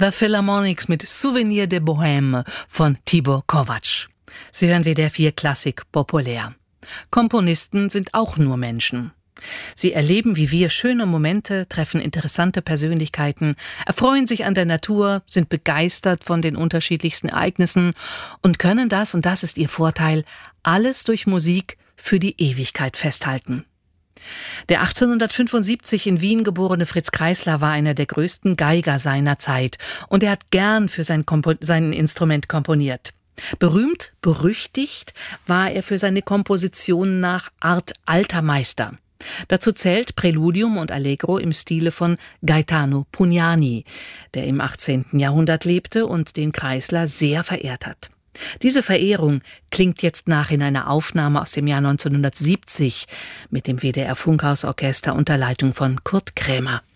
The Philharmonics mit Souvenir de Bohème von Tibor Kovacs. Sie hören WDR 4 Klassik populär. Komponisten sind auch nur Menschen. Sie erleben wie wir schöne Momente, treffen interessante Persönlichkeiten, erfreuen sich an der Natur, sind begeistert von den unterschiedlichsten Ereignissen und können das, und das ist ihr Vorteil, alles durch Musik für die Ewigkeit festhalten. Der 1875 in Wien geborene Fritz Kreisler war einer der größten Geiger seiner Zeit und er hat gern für sein Instrument komponiert. Berühmt, berüchtigt war er für seine Kompositionen nach Art alter Meister. Dazu zählt Präludium und Allegro im Stile von Gaetano Pugnani, der im 18. Jahrhundert lebte und den Kreisler sehr verehrt hat. Diese Verehrung klingt jetzt nach in einer Aufnahme aus dem Jahr 1970 mit dem WDR Funkhausorchester unter Leitung von Kurt Krämer.